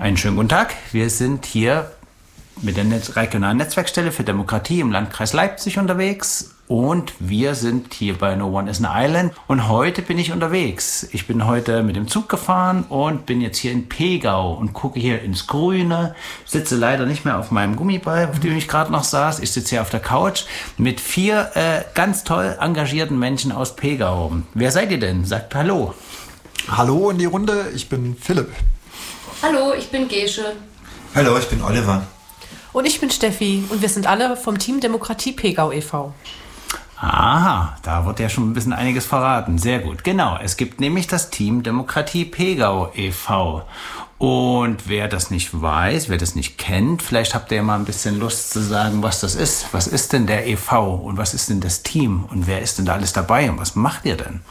Einen schönen guten Tag. Wir sind hier mit der regionalen Netzwerkstelle für Demokratie im Landkreis Leipzig unterwegs und wir sind hier bei No One is an Island und heute bin ich unterwegs. Ich bin heute mit dem Zug gefahren und bin jetzt hier in Pegau und gucke hier ins Grüne. Sitze leider nicht mehr auf meinem Gummiball, auf dem ich gerade noch saß. Ich sitze hier auf der Couch mit 4 ganz toll engagierten Menschen aus Pegau. Wer seid ihr denn? Sagt Hallo. Hallo in die Runde, ich bin Philipp. Hallo, ich bin Gesche. Hallo, ich bin Oliver. Und ich bin Steffi und wir sind alle vom Team Demokratie Pegau e.V. Aha, da wird ja schon ein bisschen einiges verraten. Sehr gut. Genau, es gibt nämlich das Team Demokratie Pegau e.V. Und wer das nicht weiß, wer das nicht kennt, vielleicht habt ihr ja mal ein bisschen Lust zu sagen, was das ist. Was ist denn der e.V. und was ist denn das Team und wer ist denn da alles dabei und was macht ihr denn?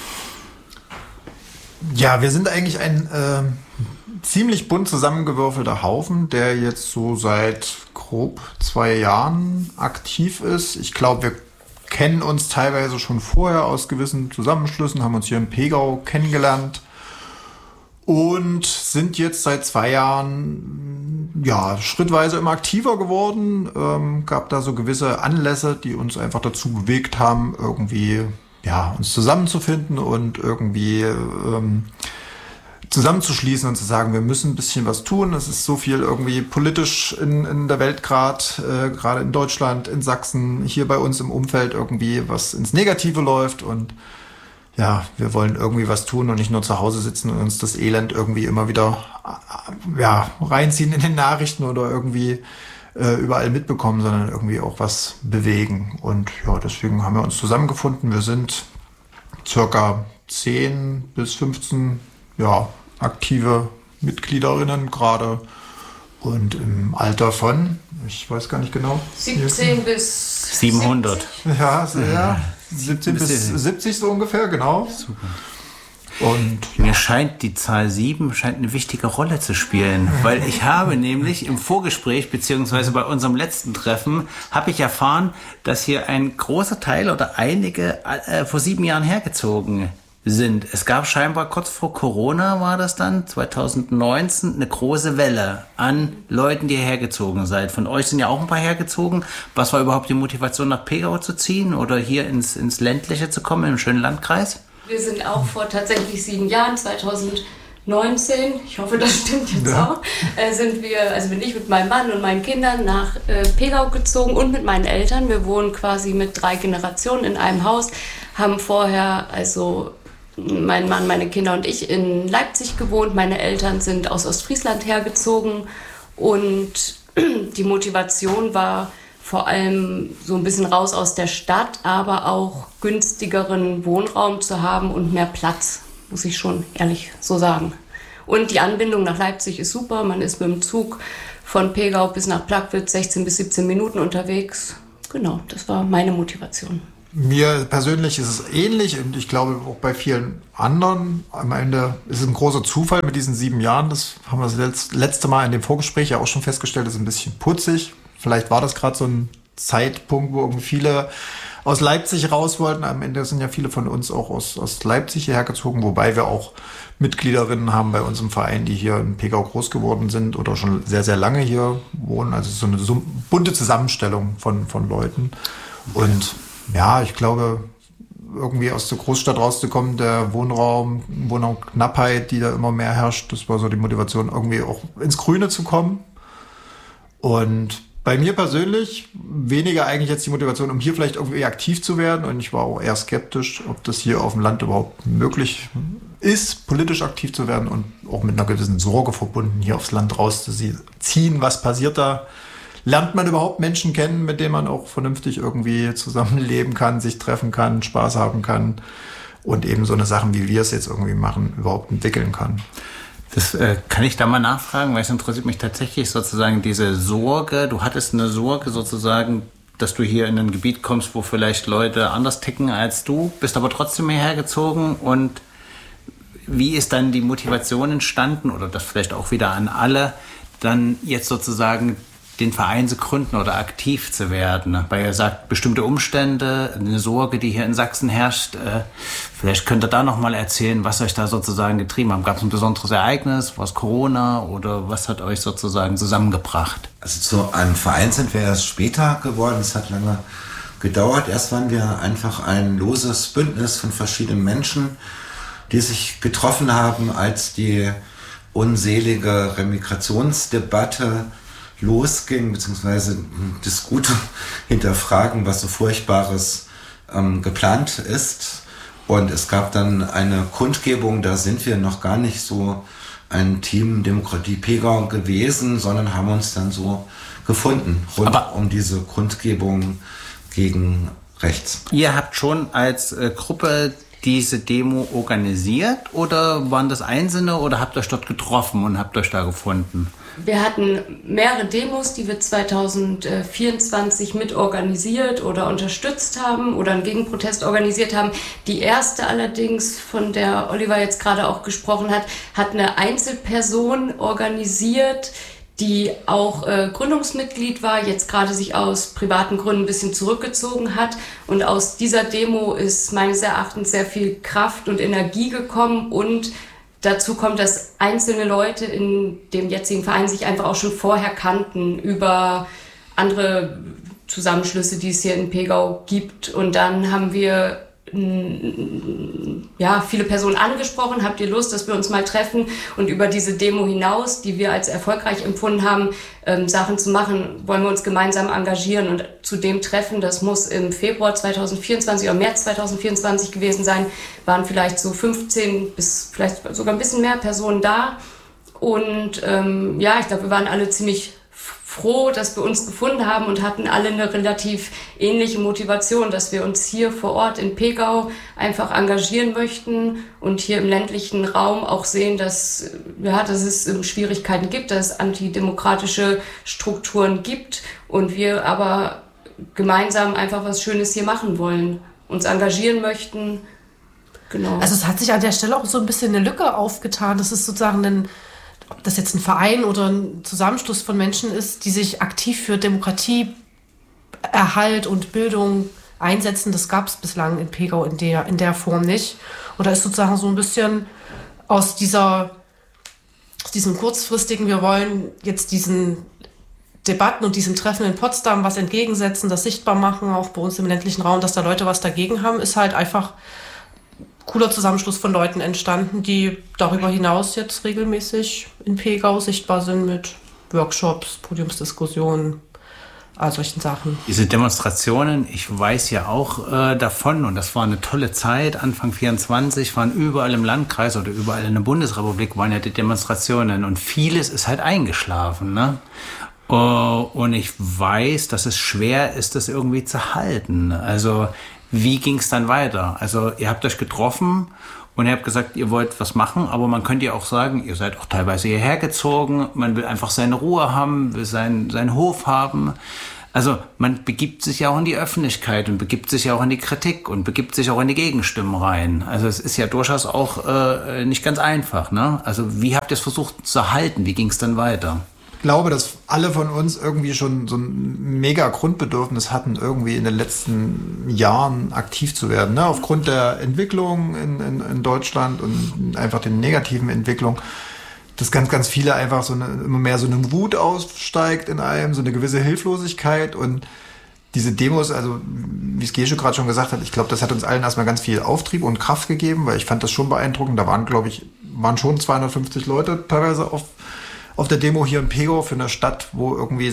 Ja, wir sind eigentlich ein ziemlich bunt zusammengewürfelter Haufen, der jetzt so seit grob 2 Jahren aktiv ist. Ich glaube, wir kennen uns teilweise schon vorher aus gewissen Zusammenschlüssen, haben uns hier in Pegau kennengelernt und sind jetzt seit 2 Jahren schrittweise immer aktiver geworden. Gab da so gewisse Anlässe, die uns einfach dazu bewegt haben, irgendwie uns zusammenzufinden und irgendwie zusammenzuschließen und zu sagen, wir müssen ein bisschen was tun. Es ist so viel irgendwie politisch in der Welt gerade in Deutschland, in Sachsen, hier bei uns im Umfeld irgendwie was ins Negative läuft und ja, wir wollen irgendwie was tun und nicht nur zu Hause sitzen und uns das Elend irgendwie immer wieder reinziehen in den Nachrichten oder irgendwie überall mitbekommen, sondern irgendwie auch was bewegen. Und ja, deswegen haben wir uns zusammengefunden. Wir sind circa 10 bis 15 aktive Mitgliederinnen gerade und im Alter von, ich weiß gar nicht genau, 17 bis 700. 17 bis 70 so ungefähr, genau. Super. Und mir scheint die Zahl 7 eine wichtige Rolle zu spielen, weil ich habe nämlich im Vorgespräch beziehungsweise bei unserem letzten Treffen habe ich erfahren, dass hier ein großer Teil oder einige vor 7 Jahren hergezogen sind. Es gab scheinbar kurz vor Corona, war das dann, 2019, eine große Welle an Leuten, die hergezogen seid. Von euch sind ja auch ein paar hergezogen. Was war überhaupt die Motivation, nach Pegau zu ziehen oder hier ins Ländliche zu kommen, im schönen Landkreis? Wir sind auch vor tatsächlich 7 Jahren, 2019, ich hoffe, das stimmt jetzt auch, bin ich mit meinem Mann und meinen Kindern nach Pegau gezogen und mit meinen Eltern. Wir wohnen quasi mit 3 Generationen in einem Haus, haben vorher, also mein Mann, meine Kinder und ich, in Leipzig gewohnt. Meine Eltern sind aus Ostfriesland hergezogen und die Motivation war vor allem so ein bisschen raus aus der Stadt, aber auch günstigeren Wohnraum zu haben und mehr Platz, muss ich schon ehrlich so sagen. Und die Anbindung nach Leipzig ist super. Man ist mit dem Zug von Pegau bis nach Plagwitz 16 bis 17 Minuten unterwegs. Genau, das war meine Motivation. Mir persönlich ist es ähnlich und ich glaube auch bei vielen anderen. Am Ende ist es ein großer Zufall mit diesen 7 Jahren. Das haben wir das letzte Mal in dem Vorgespräch ja auch schon festgestellt, das ist ein bisschen putzig. Vielleicht war das gerade so ein Zeitpunkt, wo irgendwie viele aus Leipzig raus wollten. Am Ende sind ja viele von uns auch aus Leipzig hierher gezogen, wobei wir auch Mitgliederinnen haben bei uns im Verein, die hier in Pegau groß geworden sind oder schon sehr, sehr lange hier wohnen. Also so eine bunte Zusammenstellung von Leuten. Und ja, ich glaube, irgendwie aus der Großstadt rauszukommen, der Wohnraumknappheit, die da immer mehr herrscht, das war so die Motivation, irgendwie auch ins Grüne zu kommen. Und bei mir persönlich weniger eigentlich jetzt die Motivation, um hier vielleicht irgendwie aktiv zu werden. Und ich war auch eher skeptisch, ob das hier auf dem Land überhaupt möglich ist, politisch aktiv zu werden und auch mit einer gewissen Sorge verbunden, hier aufs Land rauszuziehen. Was passiert da? Lernt man überhaupt Menschen kennen, mit denen man auch vernünftig irgendwie zusammenleben kann, sich treffen kann, Spaß haben kann und eben so eine Sachen, wie wir es jetzt irgendwie machen, überhaupt entwickeln kann? Das kann ich da mal nachfragen, weil es interessiert mich tatsächlich sozusagen diese Sorge. Du hattest eine Sorge sozusagen, dass du hier in ein Gebiet kommst, wo vielleicht Leute anders ticken als du, bist aber trotzdem hierher gezogen. Und wie ist dann die Motivation entstanden oder das vielleicht auch wieder an alle, dann jetzt sozusagen den Verein zu gründen oder aktiv zu werden? Weil ihr sagt, bestimmte Umstände, eine Sorge, die hier in Sachsen herrscht. Vielleicht könnt ihr da nochmal erzählen, was euch da sozusagen getrieben hat. Gab es ein besonderes Ereignis? War es Corona? Oder was hat euch sozusagen zusammengebracht? Also zu einem Verein sind wir erst später geworden. Es hat lange gedauert. Erst waren wir einfach ein loses Bündnis von verschiedenen Menschen, die sich getroffen haben, als die unselige Remigrationsdebatte losging, beziehungsweise das gute Hinterfragen, was so Furchtbares geplant ist. Und es gab dann eine Kundgebung, da sind wir noch gar nicht so ein Team Demokratie Pegau gewesen, sondern haben uns dann so gefunden rund um diese Kundgebung gegen rechts. Ihr habt schon als Gruppe diese Demo organisiert oder waren das Einzelne oder habt ihr euch dort getroffen und habt euch da gefunden? Wir hatten mehrere Demos, die wir 2024 mit organisiert oder unterstützt haben oder einen Gegenprotest organisiert haben. Die erste allerdings, von der Oliver jetzt gerade auch gesprochen hat, hat eine Einzelperson organisiert, die auch Gründungsmitglied war, jetzt gerade sich aus privaten Gründen ein bisschen zurückgezogen hat. Und aus dieser Demo ist meines Erachtens sehr viel Kraft und Energie gekommen. Und dazu kommt, dass einzelne Leute in dem jetzigen Verein sich einfach auch schon vorher kannten über andere Zusammenschlüsse, die es hier in Pegau gibt. Und dann haben wir viele Personen angesprochen, habt ihr Lust, dass wir uns mal treffen und über diese Demo hinaus, die wir als erfolgreich empfunden haben, Sachen zu machen, wollen wir uns gemeinsam engagieren. Und zu dem Treffen, das muss im Februar 2024 oder März 2024 gewesen sein, waren vielleicht so 15 bis vielleicht sogar ein bisschen mehr Personen da. Und ich glaube, wir waren alle ziemlich froh, dass wir uns gefunden haben und hatten alle eine relativ ähnliche Motivation, dass wir uns hier vor Ort in Pegau einfach engagieren möchten und hier im ländlichen Raum auch sehen, dass es Schwierigkeiten gibt, dass es antidemokratische Strukturen gibt und wir aber gemeinsam einfach was Schönes hier machen wollen, uns engagieren möchten. Genau. Also es hat sich an der Stelle auch so ein bisschen eine Lücke aufgetan. Das ist sozusagen ob das jetzt ein Verein oder ein Zusammenschluss von Menschen ist, die sich aktiv für Demokratieerhalt und Bildung einsetzen, das gab es bislang in Pegau in der Form nicht. Und da ist sozusagen so ein bisschen aus diesem kurzfristigen, wir wollen jetzt diesen Debatten und diesem Treffen in Potsdam was entgegensetzen, das sichtbar machen, auch bei uns im ländlichen Raum, dass da Leute was dagegen haben, ist halt einfach cooler Zusammenschluss von Leuten entstanden, die darüber hinaus jetzt regelmäßig in Pegau sichtbar sind mit Workshops, Podiumsdiskussionen, all solchen Sachen. Diese Demonstrationen, ich weiß ja auch davon, und das war eine tolle Zeit, Anfang 24 waren überall im Landkreis oder überall in der Bundesrepublik waren ja die Demonstrationen und vieles ist halt eingeschlafen, ne? Und ich weiß, dass es schwer ist, das irgendwie zu halten. Also wie ging es dann weiter? Also ihr habt euch getroffen und ihr habt gesagt, ihr wollt was machen, aber man könnte ja auch sagen, ihr seid auch teilweise hierher gezogen, man will einfach seine Ruhe haben, will seinen Hof haben. Also man begibt sich ja auch in die Öffentlichkeit und begibt sich ja auch in die Kritik und begibt sich auch in die Gegenstimmen rein. Also es ist ja durchaus auch nicht ganz einfach, ne? Also wie habt ihr es versucht zu halten? Wie ging es dann weiter? Ich glaube, dass alle von uns irgendwie schon so ein mega Grundbedürfnis hatten, irgendwie in den letzten Jahren aktiv zu werden. Ne? Aufgrund der Entwicklung in Deutschland und einfach den negativen Entwicklungen, dass ganz viele einfach immer mehr so eine Wut aussteigt in einem, so eine gewisse Hilflosigkeit und diese Demos, also wie es Gesche gerade schon gesagt hat, ich glaube, das hat uns allen erstmal ganz viel Auftrieb und Kraft gegeben, weil ich fand das schon beeindruckend. Da waren schon 250 Leute teilweise auf der Demo hier in Pegau für eine Stadt, wo irgendwie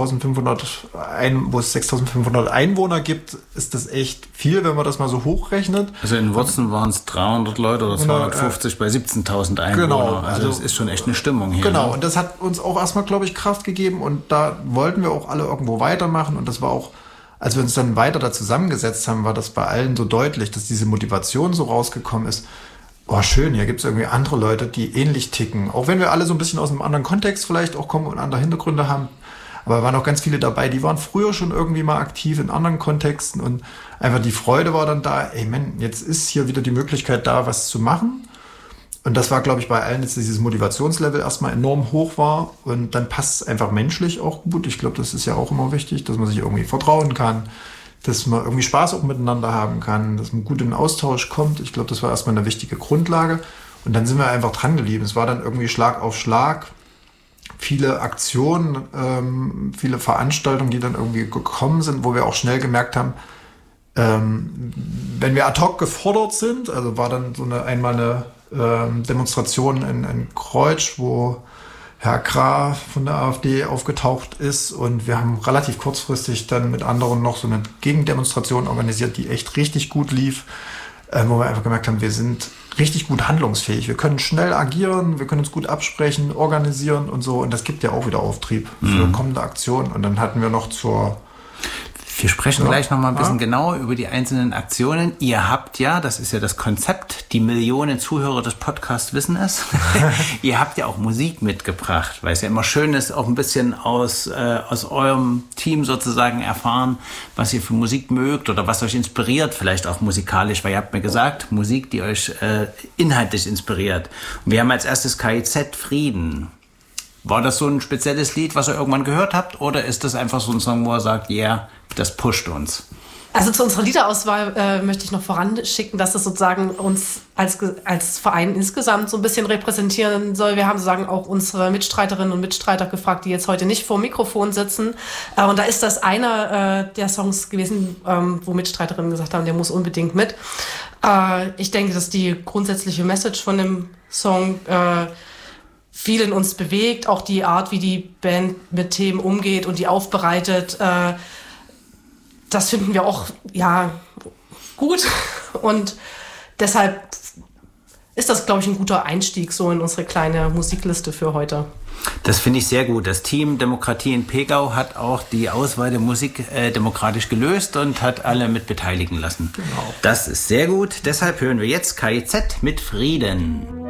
6.500 Einwohner gibt, ist das echt viel, wenn man das mal so hochrechnet. Also in Wurzen waren es 300 Leute oder 250 bei 17.000 Einwohnern. Genau, also das ist schon echt eine Stimmung hier. Genau, ne? Und das hat uns auch erstmal, glaube ich, Kraft gegeben und da wollten wir auch alle irgendwo weitermachen und das war auch, als wir uns dann weiter da zusammengesetzt haben, war das bei allen so deutlich, dass diese Motivation so rausgekommen ist. Oh, schön, hier gibt es irgendwie andere Leute, die ähnlich ticken. Auch wenn wir alle so ein bisschen aus einem anderen Kontext vielleicht auch kommen und andere Hintergründe haben. Aber waren auch ganz viele dabei, die waren früher schon irgendwie mal aktiv in anderen Kontexten. Und einfach die Freude war dann da, ey Mann, jetzt ist hier wieder die Möglichkeit da, was zu machen. Und das war, glaube ich, bei allen, dass dieses Motivationslevel erstmal enorm hoch war. Und dann passt es einfach menschlich auch gut. Ich glaube, das ist ja auch immer wichtig, dass man sich irgendwie vertrauen kann, dass man irgendwie Spaß auch miteinander haben kann, dass man gut in den Austausch kommt. Ich glaube, das war erstmal eine wichtige Grundlage. Und dann sind wir einfach dran geblieben. Es war dann irgendwie Schlag auf Schlag. Viele Aktionen, viele Veranstaltungen, die dann irgendwie gekommen sind, wo wir auch schnell gemerkt haben, wenn wir ad hoc gefordert sind, also war dann so einmal eine Demonstration in Kreuz, wo Herr Krah von der AfD aufgetaucht ist, und wir haben relativ kurzfristig dann mit anderen noch so eine Gegendemonstration organisiert, die echt richtig gut lief, wo wir einfach gemerkt haben, wir sind richtig gut handlungsfähig. Wir können schnell agieren, wir können uns gut absprechen, organisieren und so, und das gibt ja auch wieder Auftrieb für kommende Aktionen. Und dann hatten wir noch wir sprechen gleich noch mal ein bisschen genauer über die einzelnen Aktionen. Ihr habt ja, das ist ja das Konzept, die Millionen Zuhörer des Podcasts wissen es, ihr habt ja auch Musik mitgebracht, weil es ja immer schön ist, auch ein bisschen aus eurem Team sozusagen erfahren, was ihr für Musik mögt oder was euch inspiriert, vielleicht auch musikalisch, weil ihr habt mir gesagt, Musik, die euch inhaltlich inspiriert. Und wir haben als erstes KIZ Frieden. War das so ein spezielles Lied, was ihr irgendwann gehört habt, oder ist das einfach so ein Song, wo ihr sagt, yeah, das pusht uns? Also zu unserer Liederauswahl möchte ich noch voranschicken, dass es sozusagen uns als Verein insgesamt so ein bisschen repräsentieren soll. Wir haben sozusagen auch unsere Mitstreiterinnen und Mitstreiter gefragt, die jetzt heute nicht vor dem Mikrofon sitzen. Und da ist das einer der Songs gewesen, wo Mitstreiterinnen gesagt haben, der muss unbedingt mit. Ich denke, dass die grundsätzliche Message von dem Song viel in uns bewegt, auch die Art, wie die Band mit Themen umgeht und die aufbereitet, das finden wir auch gut, und deshalb ist das, glaube ich, ein guter Einstieg so in unsere kleine Musikliste für heute. Das finde ich sehr gut. Das Team Demokratie in Pegau hat auch die Auswahl der Musik demokratisch gelöst und hat alle mit beteiligen lassen. Genau. Das ist sehr gut. Deshalb hören wir jetzt KIZ mit Frieden.